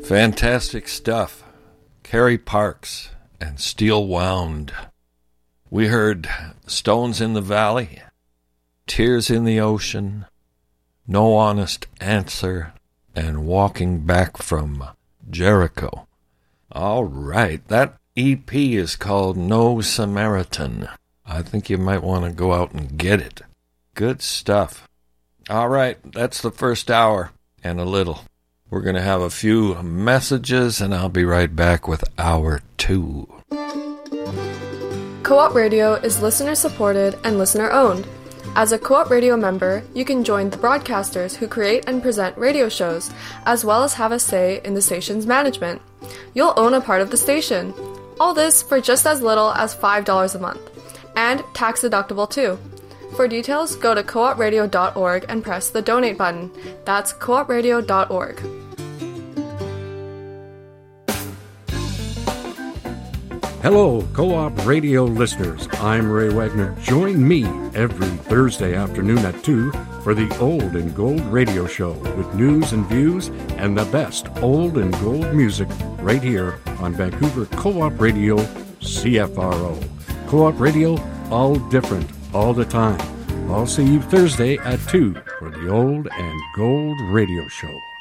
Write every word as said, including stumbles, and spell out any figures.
Fantastic stuff. Kerry Parks and Steel Wound. We heard Stones in the Valley, Tears in the Ocean, No Honest Answer, and Walking Back from Jericho. All right, that E P is called No Samaritan. I think you might want to go out and get it. Good stuff. All right, that's the first hour and a little. We're going to have a few messages, and I'll be right back with hour two. Co-op Radio is listener-supported and listener-owned. As a Co-op Radio member, you can join the broadcasters who create and present radio shows, as well as have a say in the station's management. You'll own a part of the station. All this for just as little as five dollars a month. And tax-deductible too. For details, go to co op radio dot org and press the donate button. That's co op radio dot org. Hello, Co-op Radio listeners. I'm Ray Wagner. Join me every Thursday afternoon at two for the Old and Gold Radio Show with news and views and the best old and gold music right here on Vancouver Co-op Radio, C F R O. Co-op Radio, all different, all the time. I'll see you Thursday at two for the Old and Gold Radio Show.